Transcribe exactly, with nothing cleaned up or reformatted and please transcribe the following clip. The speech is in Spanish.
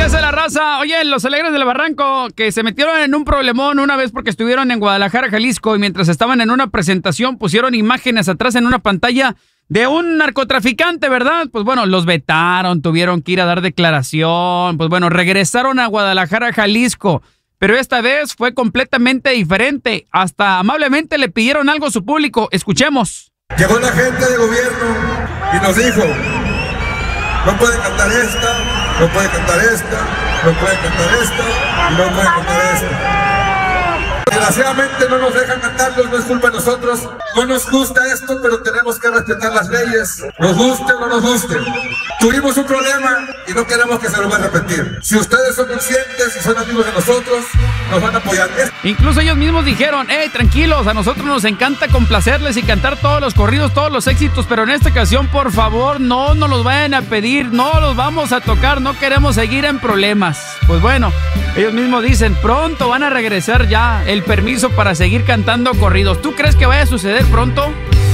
Dice la raza, oye, los Alegres del Barranco, que se metieron en un problemón una vez porque estuvieron en Guadalajara, Jalisco, y mientras estaban en una presentación pusieron imágenes atrás en una pantalla de un narcotraficante, ¿verdad? Pues bueno, los vetaron, tuvieron que ir a dar declaración, pues bueno, regresaron a Guadalajara, Jalisco, pero esta vez fue completamente diferente, hasta amablemente le pidieron algo a su público. Escuchemos. Llegó la gente de gobierno y nos dijo, no puede cantar esta, no puede cantar esta, no puede cantar esta, y no puede cantar esta. Desgraciadamente no nos dejan cantarlos, no es culpa de nosotros. No nos gusta esto, pero tenemos que respetar las leyes. Nos guste o no nos guste. Tuvimos un problema y no queremos que se lo vuelva a repetir. Si ustedes son conscientes y son amigos de nosotros, nos van a apoyar. Incluso ellos mismos dijeron, hey, tranquilos, a nosotros nos encanta complacerles y cantar todos los corridos, todos los éxitos, pero en esta ocasión, por favor, no nos los vayan a pedir, no los vamos a tocar, no queremos seguir en problemas. Pues bueno, ellos mismos dicen, pronto van a regresar ya el permiso para seguir cantando corridos. ¿Tú crees que vaya a suceder pronto?